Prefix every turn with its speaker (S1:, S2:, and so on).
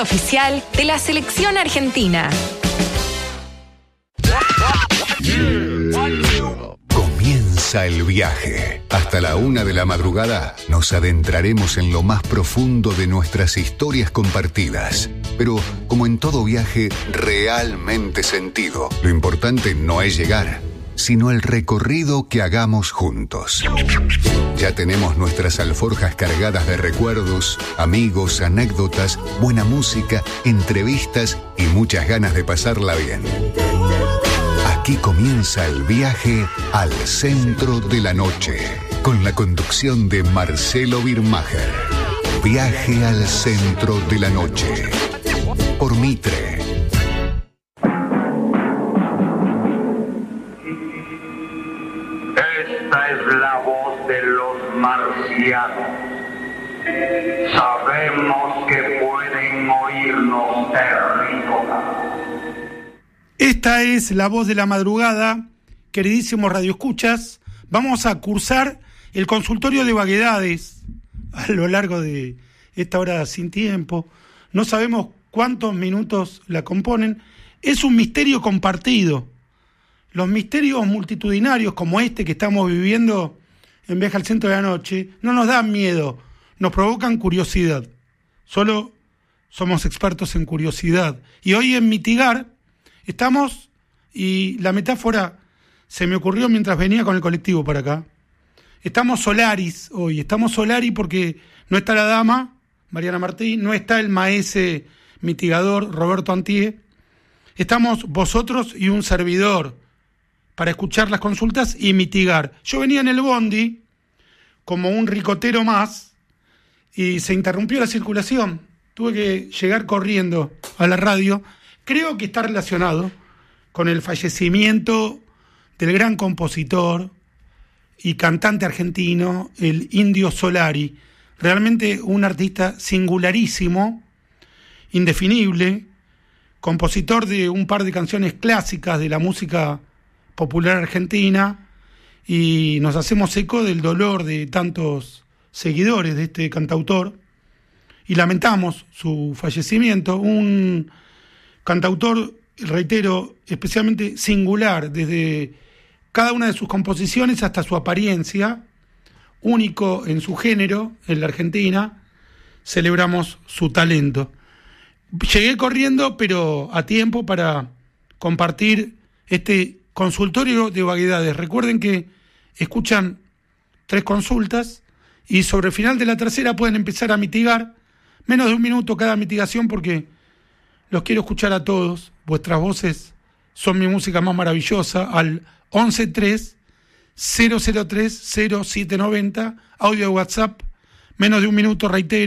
S1: Oficial de la selección argentina.
S2: Comienza el viaje. Hasta la 1 de la madrugada nos adentraremos en lo más profundo de nuestras historias compartidas. Pero, como en todo viaje realmente sentido, lo importante no es llegar, sino el recorrido que hagamos juntos. Ya tenemos nuestras alforjas cargadas de recuerdos, amigos, anécdotas, buena música, entrevistas y muchas ganas de pasarla bien. Aquí comienza el viaje al centro de la noche, con la conducción de Marcelo Birmacher. Viaje al centro de la noche, por Mitre.
S3: Esta es la voz de los marcianos. Sabemos que pueden oírnos terrícolas.
S4: Esta es la voz de la madrugada, queridísimos radioescuchas. Vamos a cursar el consultorio de vaguedades a lo largo de esta hora sin tiempo. No sabemos cuántos minutos la componen. Es un misterio compartido. Los misterios multitudinarios como este que estamos viviendo en Viaje al Centro de la Noche no nos dan miedo, nos provocan curiosidad. Solo somos expertos en curiosidad. Y hoy en mitigar estamos, y la metáfora se me ocurrió mientras venía con el colectivo para acá. Estamos Solaris hoy, estamos Solari porque no está la dama, Mariana Martín, no está el maese mitigador, Roberto Antié. Estamos vosotros y un servidor para escuchar las consultas y mitigar. Yo venía en el bondi como un ricotero más y se interrumpió la circulación. Tuve que llegar corriendo a la radio. Creo que está relacionado con el fallecimiento del gran compositor y cantante argentino, el Indio Solari. Realmente un artista singularísimo, indefinible, compositor de un par de canciones clásicas de la música popular argentina, y nos hacemos eco del dolor de tantos seguidores de este cantautor y lamentamos su fallecimiento. Un cantautor, reitero, especialmente singular, desde cada una de sus composiciones hasta su apariencia, único en su género en la Argentina. Celebramos su talento. Llegué corriendo, pero a tiempo, para compartir este consultorio de vaguedades. Recuerden que escuchan 3 consultas y sobre el final de la tercera pueden empezar a mitigar. Menos de 1 minuto cada mitigación porque los quiero escuchar a todos. Vuestras voces son mi música más maravillosa. Al 113-003-0790, audio de WhatsApp. Menos de 1 minuto, reitero.